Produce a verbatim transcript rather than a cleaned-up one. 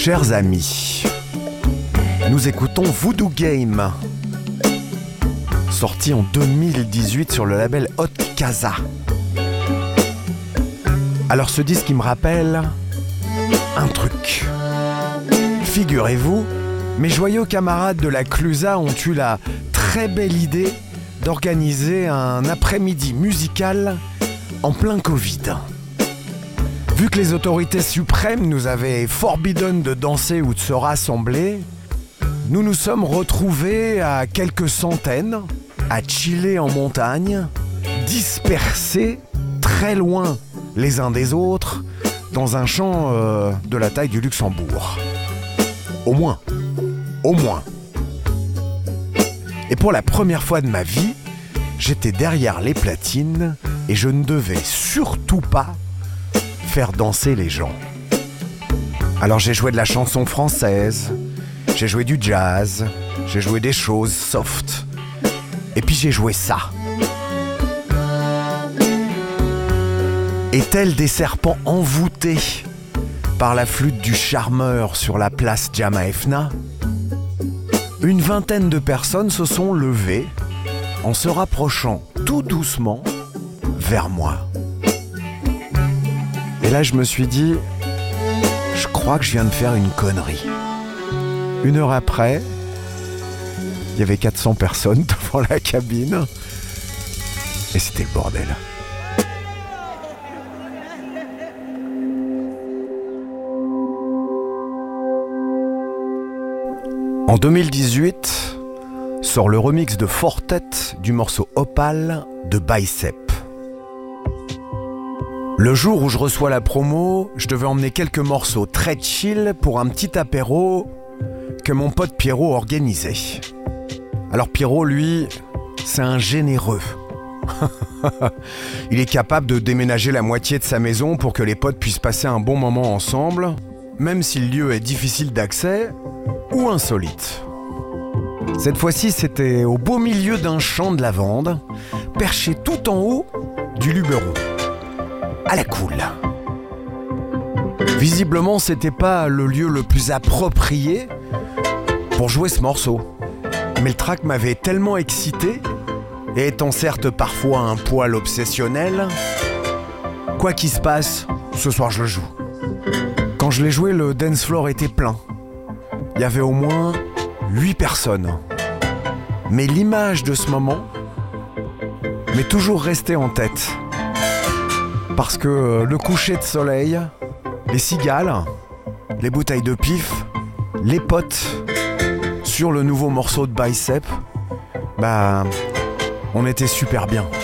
Chers amis, nous écoutons Voodoo Game, sorti en deux mille dix-huit sur le label Hot Casa. Alors ce disque il me rappelle un truc. Figurez-vous, mes joyeux camarades de la Clusa ont eu la très belle idée d'organiser un après-midi musical en plein Covid. Vu que les autorités suprêmes nous avaient forbidden de danser ou de se rassembler, nous nous sommes retrouvés à quelques centaines, à chiller en montagne, dispersés très loin les uns des autres, dans un champ euh, de la taille du Luxembourg. Au moins, au moins. Et pour la première fois de ma vie, j'étais derrière les platines et je ne devais surtout pas faire danser les gens. Alors j'ai joué de la chanson française, j'ai joué du jazz, j'ai joué des choses soft, et puis j'ai joué ça. Et tels des serpents envoûtés par la flûte du charmeur sur la place Jamaefna, une vingtaine de personnes se sont levées en se rapprochant tout doucement vers moi. Et là, je me suis dit, je crois que je viens de faire une connerie. Une heure après, il y avait quatre cents personnes devant la cabine et c'était le bordel. En deux mille dix-huit, sort le remix de Fortet du morceau Opal de Bicep. Le jour où je reçois la promo, je devais emmener quelques morceaux très chill pour un petit apéro que mon pote Pierrot organisait. Alors Pierrot, lui, c'est un généreux. Il est capable de déménager la moitié de sa maison pour que les potes puissent passer un bon moment ensemble, même si le lieu est difficile d'accès ou insolite. Cette fois-ci, c'était au beau milieu d'un champ de lavande, perché tout en haut du Luberon. À la cool. Visiblement, c'était pas le lieu le plus approprié pour jouer ce morceau. Mais le track m'avait tellement excité, et étant certes parfois un poil obsessionnel, quoi qu'il se passe, ce soir je le joue. Quand je l'ai joué, le dance floor était plein. Il y avait au moins huit personnes. Mais l'image de ce moment m'est toujours restée en tête. Parce que le coucher de soleil, les cigales, les bouteilles de pif, les potes sur le nouveau morceau de Bicep, bah, on était super bien.